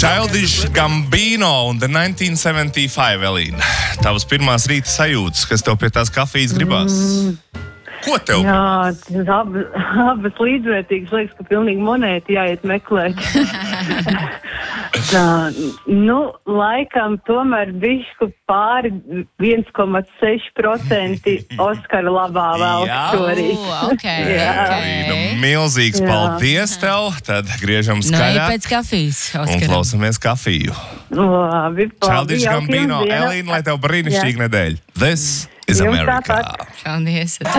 Childish Gambino un The 1975, Elīna. Tavas pirmās rīta sajūtas, kas tev pie tās kafijas gribās? Ko tev? Jā, abas līdzvērtīgas, liekas, ka pilnīgi monēti jāiet meklēt. Tā, laikam tomēr bišku pāri 1,6% Oskara labā vēl šorīt. Okay. Milzīgs paldies tev, tad griežam skaļāk. Pēc kafijas, Oskaram. Un klausamies kafiju. Labi, Childish Gambino, Elīna, lai tev brīnišķīga nedēļa. This is America. Paldies.